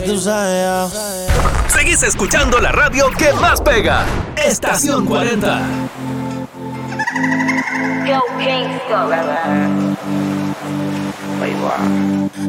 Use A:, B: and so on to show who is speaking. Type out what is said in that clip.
A: Tú sabes.
B: Seguís escuchando la radio que más pega. Estación 40.
C: Yo, Kingston.